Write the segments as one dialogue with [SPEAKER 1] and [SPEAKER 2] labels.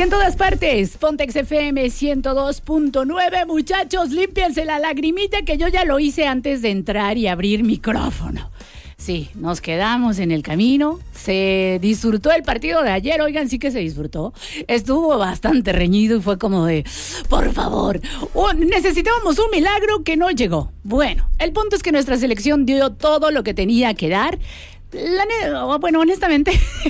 [SPEAKER 1] en todas partes, Pontex FM 102.9. Muchachos, límpiense la lagrimita que yo ya lo hice antes de entrar y abrir micrófono. Sí, nos quedamos en el camino. Se disfrutó el partido de ayer. Oigan, sí que se disfrutó. Estuvo bastante reñido y fue como de, por favor, necesitábamos un milagro que no llegó. Bueno, el punto es que nuestra selección dio todo lo que tenía que dar. Bueno, honestamente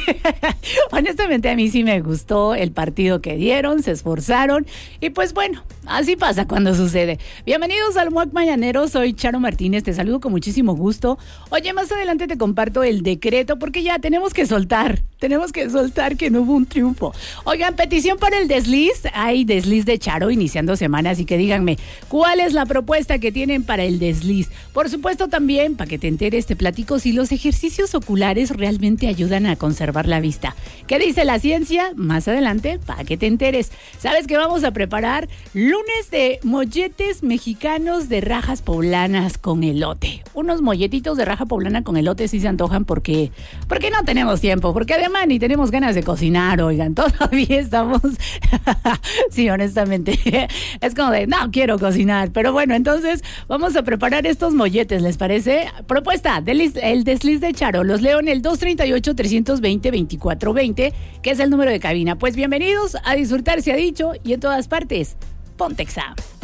[SPEAKER 1] a mí sí me gustó el partido que dieron, se esforzaron y pues bueno, así pasa cuando sucede. Bienvenidos al MUAC Mañanero, soy Charo Martínez, te saludo con muchísimo gusto. Oye, más adelante te comparto el decreto porque ya tenemos que soltar que no hubo un triunfo. Oigan, petición para el desliz, hay desliz de Charo iniciando semana, así que díganme, ¿cuál es la propuesta que tienen para el desliz? Por supuesto también, para que te enteres, te platico si los ejercicios oculares realmente ayudan a conservar la vista. ¿Qué dice la ciencia? Más adelante, para que te enteres. ¿Sabes que vamos a preparar? Lunes de molletes mexicanos de rajas poblanas con elote. Unos molletitos de raja poblana con elote sí se antojan porque no tenemos tiempo, porque además ni tenemos ganas de cocinar, oigan, todavía estamos... Sí, honestamente, es como de, no quiero cocinar, pero bueno, entonces vamos a preparar estos molletes, ¿les parece? Propuesta, el desliz de Charo. Los leo en el 238-320-2420, que es el número de cabina. Pues bienvenidos, a disfrutar se ha dicho, y en todas partes, Pontexa.